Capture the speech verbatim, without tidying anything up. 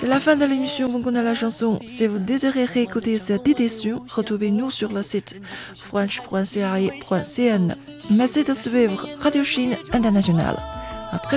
C'est la fin de l'émission Vous connaissez la chanson. Si vous désirez réécouter cette édition, retrouvez-nous sur le site french point c a e point c n. Merci de suivre Radio Chine Internationale. À très